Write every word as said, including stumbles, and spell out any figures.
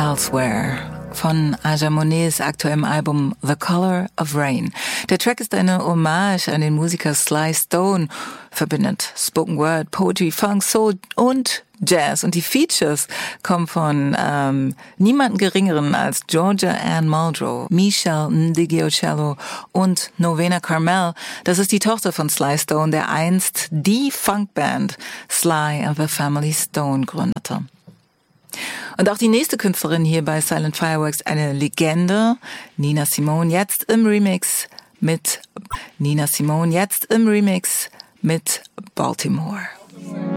Elsewhere von Aja Monets aktuellem Album The Color of Rain. Der Track ist eine Hommage an den Musiker Sly Stone, verbindet Spoken Word, Poetry, Funk, Soul und Jazz. Und die Features kommen von ähm, niemanden Geringeren als Georgia Ann Muldrow, Michelle Ndigiocello und Novena Carmel. Das ist die Tochter von Sly Stone, der einst die Funkband Sly and the Family Stone gründete. Und auch die nächste Künstlerin hier bei Silent Fireworks, eine Legende, Nina Simone, jetzt im Remix mit Nina Simone, jetzt im Remix mit Baltimore.